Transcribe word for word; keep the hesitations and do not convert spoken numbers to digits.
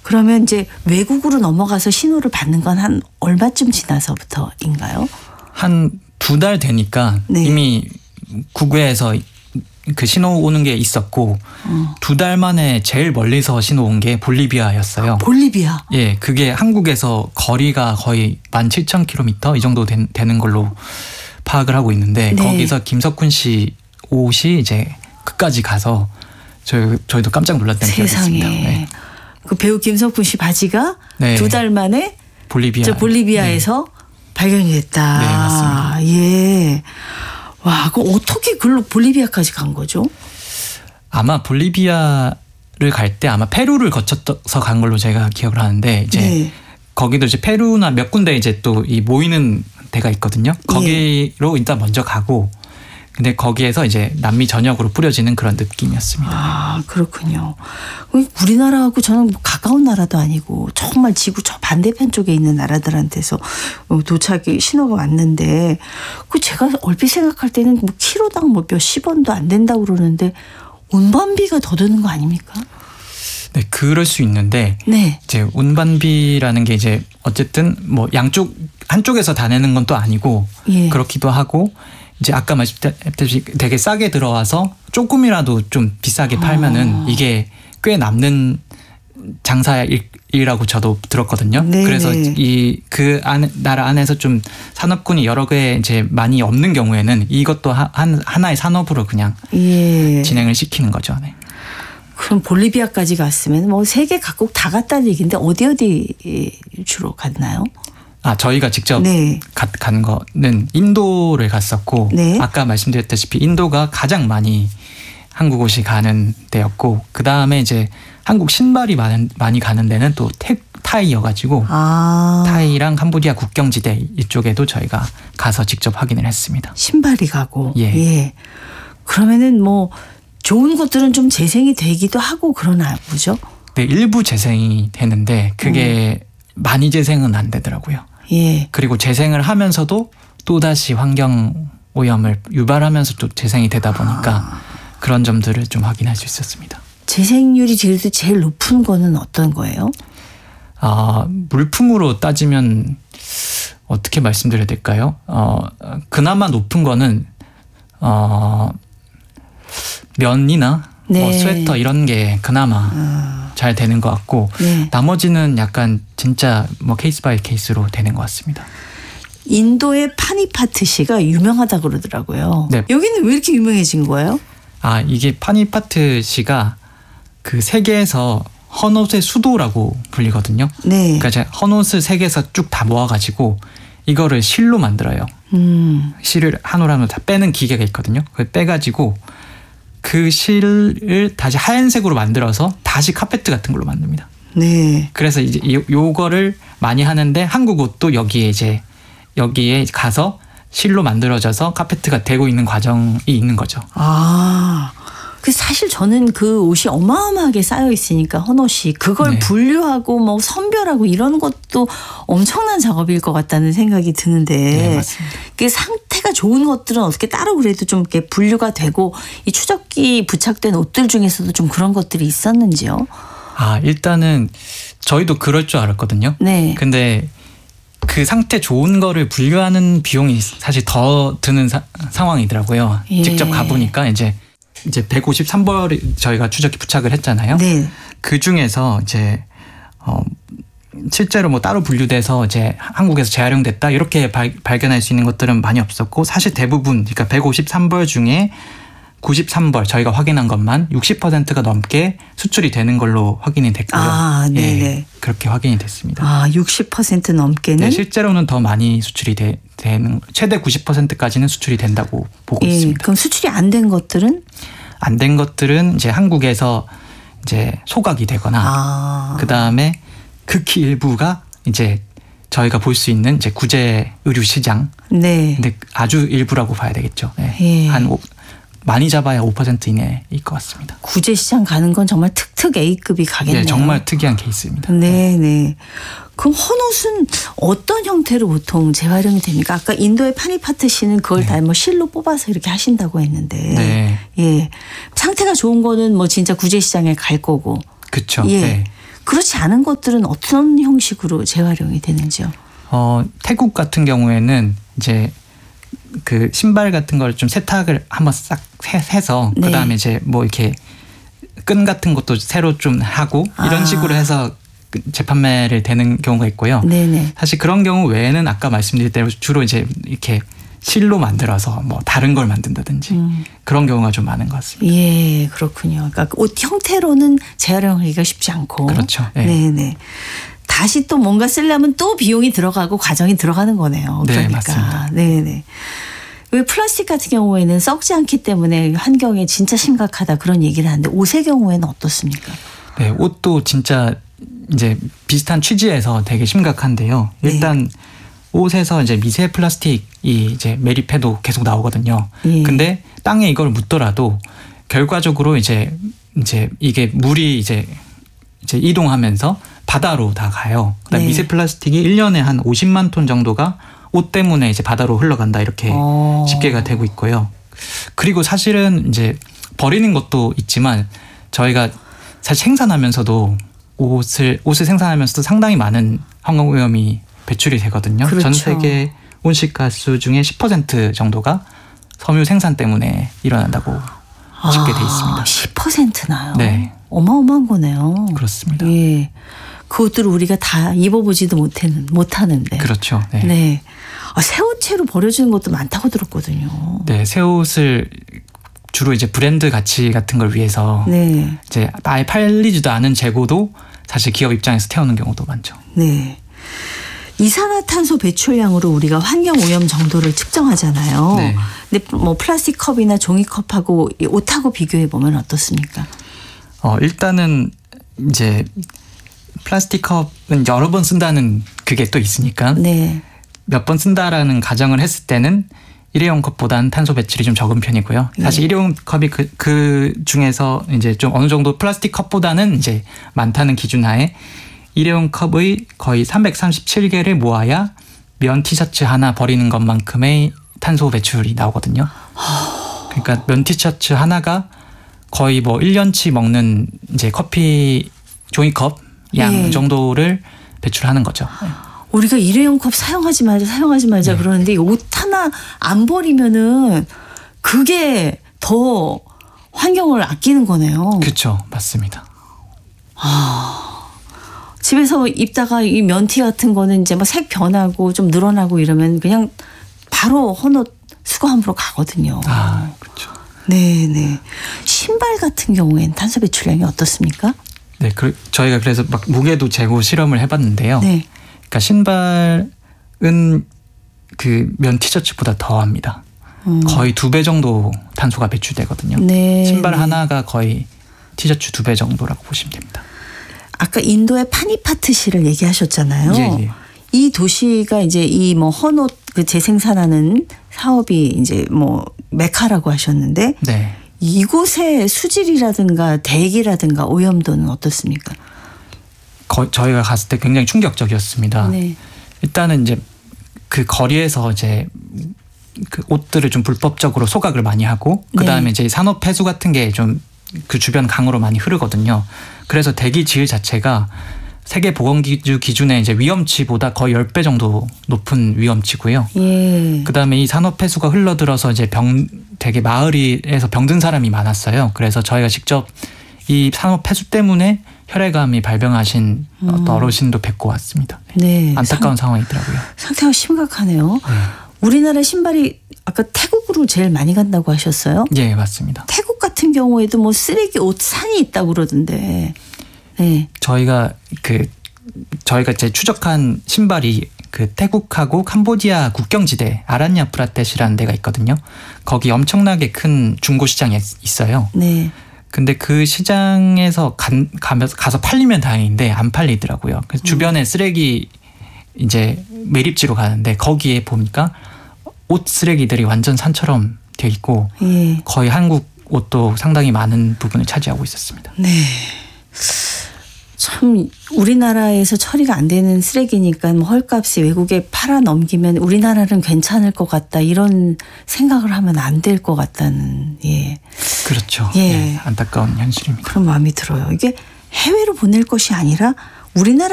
그러면 이제 외국으로 넘어가서 신호를 받는 건 한 얼마쯤 지나서부터인가요? 한 두 달 되니까 네. 이미 국외에서 그 신호 오는 게 있었고 어. 두 달 만에 제일 멀리서 신호 온 게 볼리비아였어요. 볼리비아. 예, 그게 한국에서 거리가 거의 만 칠천 킬로미터 이 정도 된, 되는 걸로 파악을 하고 있는데 네. 거기서 김석훈 씨 옷이 이제 끝까지 가서 저희 저희도 깜짝 놀랐던 기억이 있습니다. 네. 그 배우 김석훈 씨 바지가 네. 두 달 만에 볼리비아. 저 볼리비아에서 네. 발견이 됐다. 네, 맞습니다. 예. 와, 그럼 어떻게 글로 볼리비아까지 간 거죠? 아마 볼리비아를 갈 때 아마 페루를 거쳐서 간 걸로 제가 기억을 하는데 이제 네. 거기도 이제 페루나 몇 군데 이제 또 이 모이는 데가 있거든요. 거기로 네. 일단 먼저 가고 근데 거기에서 이제 남미 전역으로 뿌려지는 그런 느낌이었습니다. 아, 그렇군요. 우리나라하고 저는 뭐 가까운 나라도 아니고 정말 지구 저 반대편 쪽에 있는 나라들한테서 도착이 신호가 왔는데 그 제가 얼핏 생각할 때는 뭐 키로당 뭐 몇십 원도 안 된다고 그러는데 운반비가 더 드는 거 아닙니까? 네, 그럴 수 있는데 네. 이제 운반비라는 게 이제 어쨌든 뭐 양쪽 한쪽에서 다 내는 건 또 아니고 예. 그렇기도 하고 이제 아까 말씀드렸듯이 되게 싸게 들어와서 조금이라도 좀 비싸게 팔면은 아. 이게 꽤 남는 장사일이라고 저도 들었거든요. 네네. 그래서 이 그 안 나라 안에서 좀 산업군이 여러 개 이제 많이 없는 경우에는 이것도 한 하나의 산업으로 그냥 예. 진행을 시키는 거죠. 네. 그럼 볼리비아까지 갔으면 뭐 세계 각국 다 갔다는 얘기인데 어디 어디 주로 갔나요? 아, 저희가 직접 네. 가, 간 거는 인도를 갔었고 네. 아까 말씀드렸다시피 인도가 가장 많이 한국 옷이 가는 데였고 그 다음에 이제 한국 신발이 많은, 많이 가는 데는 또 태, 타이여가지고 아. 타이랑 캄보디아 국경지대 이쪽에도 저희가 가서 직접 확인을 했습니다. 신발이 가고. 예. 예. 그러면은 뭐 좋은 것들은 좀 재생이 되기도 하고 그러나 보죠? 네, 일부 재생이 되는데 그게 음. 많이 재생은 안 되더라고요. 예. 그리고 재생을 하면서도 또다시 환경 오염을 유발하면서 또 재생이 되다 보니까 아. 그런 점들을 좀 확인할 수 있었습니다. 재생률이 그래도 제일 높은 거는 어떤 거예요? 아, 물품으로 따지면 어떻게 말씀드려야 될까요? 어, 그나마 높은 거는 어, 면이나 네. 뭐 스웨터 이런 게 그나마 아. 잘 되는 것 같고 네. 나머지는 약간 진짜 뭐 케이스 바이 케이스로 되는 것 같습니다. 인도의 파니파트시가 유명하다 그러더라고요. 네. 여기는 왜 이렇게 유명해진 거예요? 아, 이게 파니파트시가 그 세계에서 헌옷의 수도라고 불리거든요. 네. 그러니까 헌옷을 세계에서 쭉 다 모아가지고 이거를 실로 만들어요. 음. 실을 한 올 한 올 다 빼는 기계가 있거든요. 그걸 빼가지고 그 실을 다시 하얀색으로 만들어서 다시 카페트 같은 걸로 만듭니다. 네. 그래서 이제 요, 요거를 많이 하는데 한국 옷도 여기에 이제 여기에 가서 실로 만들어져서 카페트가 되고 있는 과정이 있는 거죠. 아. 그 사실 저는 그 옷이 어마어마하게 쌓여 있으니까 헌옷이 그걸 네. 분류하고 뭐 선별하고 이런 것도 엄청난 작업일 것 같다는 생각이 드는데 네, 맞습니다. 그 상태가 좋은 것들은 어떻게 따로 그래도 좀 이렇게 분류가 되고 이 추적기 부착된 옷들 중에서도 좀 그런 것들이 있었는지요? 아, 일단은 저희도 그럴 줄 알았거든요. 네. 근데 그 상태 좋은 거를 분류하는 비용이 사실 더 드는 사, 상황이더라고요. 예. 직접 가보니까 이제 이제 백오십삼 벌 저희가 추적기 부착을 했잖아요. 네. 그 중에서 이제 어 실제로 뭐 따로 분류돼서 이제 한국에서 재활용됐다 이렇게 발, 발견할 수 있는 것들은 많이 없었고 사실 대부분 그러니까 백오십삼 벌 중에 구십삼 벌 저희가 확인한 것만 육십 퍼센트가 넘게 수출이 되는 걸로 확인이 됐고요. 아, 네네. 예, 그렇게 확인이 됐습니다. 아, 육십 퍼센트 넘게는? 네, 실제로는 더 많이 수출이 되, 되는 최대 구십 퍼센트까지는 수출이 된다고 보고 예, 있습니다. 그럼 수출이 안 된 것들은? 안 된 것들은 이제 한국에서 이제 소각이 되거나 아. 그 다음에 극히 일부가 이제 저희가 볼 수 있는 이제 구제 의류 시장. 네. 근데 아주 일부라고 봐야 되겠죠. 네. 예. 한 오, 많이 잡아야 오 퍼센트 이내일 것 같습니다. 구제 시장 가는 건 정말 특특 A급이 가겠네요. 네, 정말 특이한 케이스입니다. 네, 네. 그럼 헌옷은 어떤 형태로 보통 재활용이 됩니까? 아까 인도의 파니파트 씨는 그걸 네. 다 뭐 실로 뽑아서 이렇게 하신다고 했는데, 네. 예, 상태가 좋은 거는 뭐 진짜 구제 시장에 갈 거고, 그렇죠. 예. 네. 그렇지 않은 것들은 어떤 형식으로 재활용이 되는지요? 어, 태국 같은 경우에는 이제 그 신발 같은 걸 좀 세탁을 한번 싹 해서 네. 그다음에 이제 뭐 이렇게 끈 같은 것도 새로 좀 하고 이런 아. 식으로 해서 재판매를 되는 경우가 있고요. 네네. 사실 그런 경우 외에는 아까 말씀드린 대로 주로 이제 이렇게 실로 만들어서 뭐 다른 걸 만든다든지 음. 그런 경우가 좀 많은 것 같습니다. 예, 그렇군요. 그러니까 옷 형태로는 재활용하기가 쉽지 않고. 그렇죠. 네. 네네. 다시 또 뭔가 쓰려면 또 비용이 들어가고 과정이 들어가는 거네요. 네, 그러니까. 맞습니다. 네네. 왜 플라스틱 같은 경우에는 썩지 않기 때문에 환경에 진짜 심각하다 그런 얘기를 하는데 옷의 경우에는 어떻습니까? 네, 옷도 진짜 이제 비슷한 취지에서 되게 심각한데요. 일단 네. 옷에서 이제 미세 플라스틱이 이제 매립해도 계속 나오거든요. 예. 근데 땅에 이걸 묻더라도 결과적으로 이제 이제 이게 물이 이제 이제 이동하면서 바다로 다 가요. 그다음 네. 미세 플라스틱이 일 년에 한 오십만 톤 정도가 옷 때문에 이제 바다로 흘러간다 이렇게 오. 집계가 되고 있고요. 그리고 사실은 이제 버리는 것도 있지만 저희가 사실 생산하면서도 옷을 옷을 생산하면서도 상당히 많은 환경 오염이 배출이 되거든요. 그렇죠. 전 세계 온실가스 중에 십 퍼센트 정도가 섬유 생산 때문에 일어난다고 집계돼 있습니다. 아, 십 퍼센트나요? 네. 어마어마한 거네요. 그렇습니다. 예. 그것들을 우리가 다 입어보지도 못하는, 못하는데. 그렇죠. 네. 네. 아, 새 옷채로 버려지는 것도 많다고 들었거든요. 네, 새 옷을 주로 이제 브랜드 가치 같은 걸 위해서 네. 이제 아예 팔리지도 않은 재고도 사실 기업 입장에서 태우는 경우도 많죠. 네. 이산화탄소 배출량으로 우리가 환경 오염 정도를 측정하잖아요. 네. 근데 뭐 플라스틱 컵이나 종이컵하고 이 옷하고 비교해 보면 어떻습니까? 어, 일단은 이제 플라스틱 컵은 여러 번 쓴다는 그게 또 있으니까 네. 몇 번 쓴다라는 가정을 했을 때는 일회용 컵보다는 탄소 배출이 좀 적은 편이고요. 사실 네. 일회용 컵이 그, 그 중에서 이제 좀 어느 정도 플라스틱 컵보다는 이제 많다는 기준하에 일회용 컵의 거의 삼백삼십칠 개를 모아야 면 티셔츠 하나 버리는 것만큼의 탄소 배출이 나오거든요. 그러니까 면 티셔츠 하나가 거의 뭐 일 년치 먹는 이제 커피 종이컵 양 네. 정도를 배출하는 거죠. 우리가 일회용 컵 사용하지 말자 사용하지 말자 네. 그러는데 옷 하나 안 버리면은 그게 더 환경을 아끼는 거네요. 그렇죠. 맞습니다. 집에서 입다가 이 면티 같은 거는 이제 뭐 색 변하고 좀 늘어나고 이러면 그냥 바로 헌옷 수거함으로 가거든요. 아, 그렇죠. 네네. 신발 같은 경우에는 탄소 배출량이 어떻습니까? 네, 그, 저희가 그래서 막 무게도 재고 실험을 해봤는데요. 네. 그러니까 신발은 그 면 티셔츠보다 더합니다. 음. 거의 두 배 정도 탄소가 배출되거든요. 네. 신발 네. 하나가 거의 티셔츠 두 배 정도라고 보시면 됩니다. 아까 인도의 파니파트시를 얘기하셨잖아요. 예, 예. 이 도시가 이제 이 뭐 헌옷 그 재생산하는 사업이 이제 뭐 메카라고 하셨는데 네. 이곳의 수질이라든가 대기라든가 오염도는 어떻습니까? 거, 저희가 갔을 때 굉장히 충격적이었습니다. 네. 일단은 이제 그 거리에서 이제 그 옷들을 좀 불법적으로 소각을 많이 하고 그 다음에 네. 이제 산업 폐수 같은 게 좀 그 주변 강으로 많이 흐르거든요. 그래서 대기 질 자체가 세계 보건기구 기준의 이제 위험치보다 거의 십 배 정도 높은 위험치고요. 예. 그 다음에 이 산업 폐수가 흘러들어서 이제 병 되게 마을에서 병든 사람이 많았어요. 그래서 저희가 직접 이 산업 폐수 때문에 혈액암이 발병하신 음. 어떤 어르신도 뵙고 왔습니다. 네. 안타까운 상황이더라고요. 상태가 심각하네요. 네. 우리나라 신발이 아까 태국으로 제일 많이 간다고 하셨어요? 예, 맞습니다. 태국 같은 경우에도 뭐 쓰레기 옷 산이 있다고 그러던데. 네. 저희가 그 저희가 이제 추적한 신발이 그 태국하고 캄보디아 국경지대 아란야프라텟이라는 데가 있거든요. 거기 엄청나게 큰 중고 시장이 있어요. 네. 근데 그 시장에서 간, 가면서 가서 팔리면 다행인데 안 팔리더라고요. 그래서 음. 주변에 쓰레기 이제 매립지로 가는데 거기에 보니까 옷 쓰레기들이 완전 산처럼 돼 있고 예. 거의 한국 옷도 상당히 많은 부분을 차지하고 있었습니다. 네. 참 우리나라에서 처리가 안 되는 쓰레기니까 뭐 헐값이 외국에 팔아 넘기면 우리나라는 괜찮을 것 같다 이런 생각을 하면 안 될 것 같다는 예 그렇죠. 예. 네, 안타까운 현실입니다. 그런 마음이 들어요. 이게 해외로 보낼 것이 아니라 우리나라